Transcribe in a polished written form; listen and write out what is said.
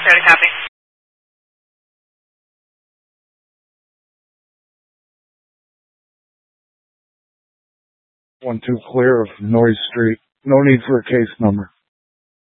Clear to copy. 1-2 clear of Noise Street. No need for a case number.